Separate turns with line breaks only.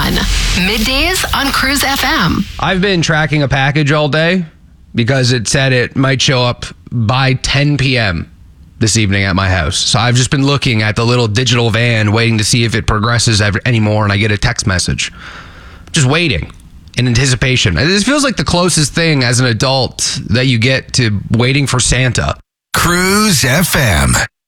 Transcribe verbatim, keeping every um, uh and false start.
one. Middays on Cruise F M.
I've been tracking a package all day because it said it might show up by ten p.m. this evening at my house. So I've just been looking at the little digital van, waiting to see if it progresses ever, anymore, and I get a text message. Just waiting in anticipation. This feels like the closest thing as an adult that you get to waiting for Santa.
Cruise F M.